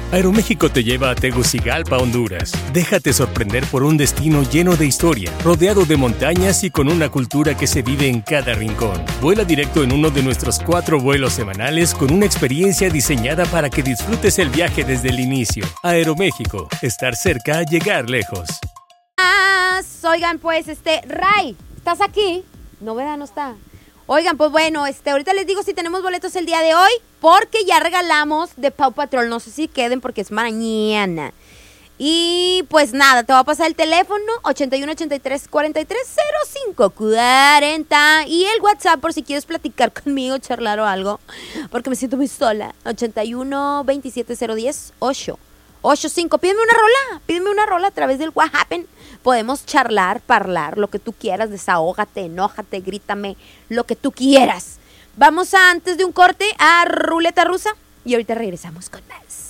Aeroméxico te lleva a Tegucigalpa, Honduras. Déjate sorprender por un destino lleno de historia, rodeado de montañas y con una cultura que se vive en cada rincón. Vuela directo en uno de nuestros 4 vuelos semanales con una experiencia diseñada para que disfrutes el viaje desde el inicio. Aeroméxico, estar cerca, llegar lejos. Oigan, pues, Ray, ¿estás aquí? No, ¿verdad? No está. Oigan, pues bueno, ahorita les digo si tenemos boletos el día de hoy, porque ya regalamos de Paw Patrol. No sé si queden porque es mañana. Y pues nada, te voy a pasar el teléfono 81 83 43 05 40 y el WhatsApp por si quieres platicar conmigo, charlar o algo, porque me siento muy sola. 81 27 010 885. Pídeme una rola a través del WhatsApp. Podemos charlar, parlar, lo que tú quieras, desahógate, enójate, grítame, lo que tú quieras. Vamos antes de un corte a Ruleta Rusa y ahorita regresamos con más.